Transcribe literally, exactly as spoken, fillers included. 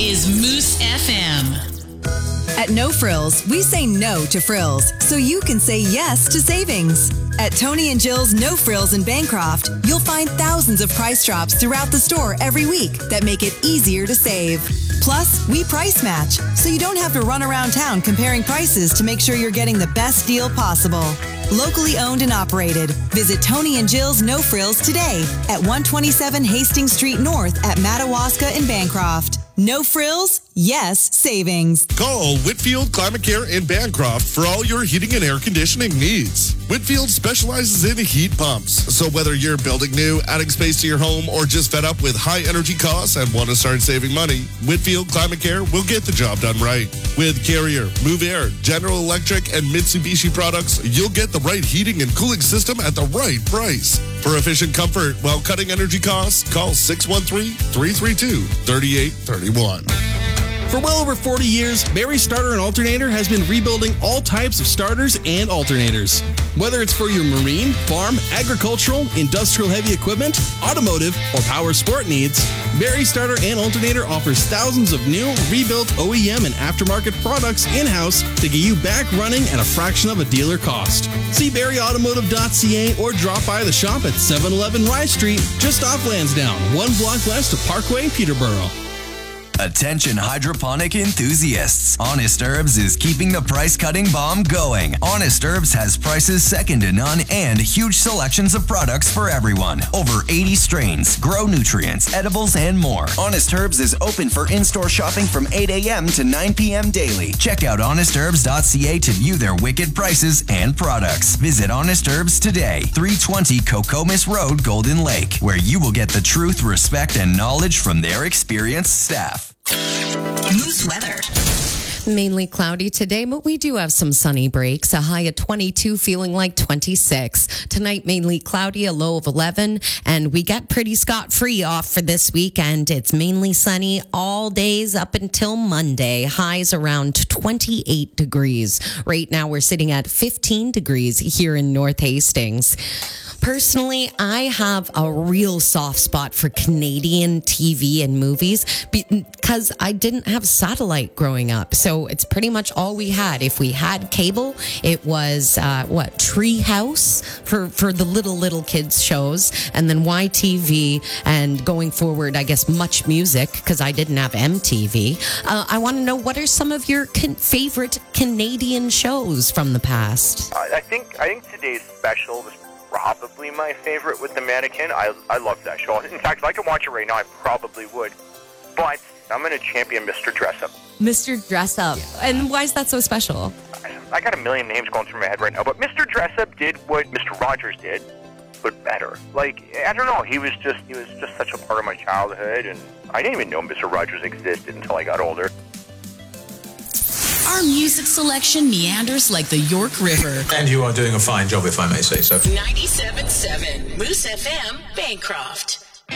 is Moose F M. At No Frills, we say no to frills, so you can say yes to savings. At Tony and Jill's No Frills in Bancroft, you'll find thousands of price drops throughout the store every week that make it easier to save. Plus, we price match, so you don't have to run around town comparing prices to make sure you're getting the best deal possible. Locally owned and operated. Visit Tony and Jill's No Frills today at one twenty-seven Hastings Street North at Madawaska in Bancroft. No frills, yes savings. Call Whitfield Climate Care in Bancroft for all your heating and air conditioning needs. Whitfield specializes in heat pumps. So whether you're building new, adding space to your home, or just fed up with high energy costs and want to start saving money, Whitfield Climate Care will get the job done right. With Carrier, Move Air, General Electric, and Mitsubishi products, you'll get the right heating and cooling system at the right price. For efficient comfort while cutting energy costs, call six one three, three three two, three eight three one. For well over forty years, Barry Starter and Alternator has been rebuilding all types of starters and alternators. Whether it's for your marine, farm, agricultural, industrial heavy equipment, automotive, or power sport needs, Barry Starter and Alternator offers thousands of new, rebuilt O E M and aftermarket products in-house to get you back running at a fraction of a dealer cost. See barry automotive dot c a or drop by the shop at seven eleven Rye Street, just off Lansdowne, one block west of Parkway, Peterborough. Attention hydroponic enthusiasts. Honest Herbs is keeping the price-cutting bomb going. Honest Herbs has prices second to none and huge selections of products for everyone. Over eighty strains, grow nutrients, edibles, and more. Honest Herbs is open for in-store shopping from eight a.m. to nine p.m. daily. Check out honest herbs dot c a to view their wicked prices and products. Visit Honest Herbs today, three twenty Cocomas Road, Golden Lake, where you will get the truth, respect, and knowledge from their experienced staff. Moose weather. Mainly cloudy today, but we do have some sunny breaks. A high of twenty-two, feeling like twenty-six. Tonight, mainly cloudy, a low of eleven. And we get pretty scot-free off for this weekend. It's mainly sunny all days up until Monday. Highs around twenty-eight degrees. Right now, we're sitting at fifteen degrees here in North Hastings. Personally, I have a real soft spot for Canadian T V and movies because I didn't have satellite growing up. So it's pretty much all we had. If we had cable, it was, uh, what, Treehouse for, for the little, little kids shows. And then Y T V. And going forward, I guess, Much Music because I didn't have M T V. Uh, I want to know, what are some of your can- favorite Canadian shows from the past? Uh, I think I think today's special was probably my favorite with the mannequin. I I love that show. In fact, if I could watch it right now, I probably would. But I'm going to champion Mister Dressup. Mister Dressup. And why is that so special? I, I got a million names going through my head right now, but Mister Dressup did what Mister Rogers did, but better. Like, I don't know, he was just he was just such a part of my childhood, and I didn't even know Mister Rogers existed until I got older. Our music selection meanders like the York River. And you are doing a fine job, if I may say so. ninety-seven point seven Moose F M, Bancroft.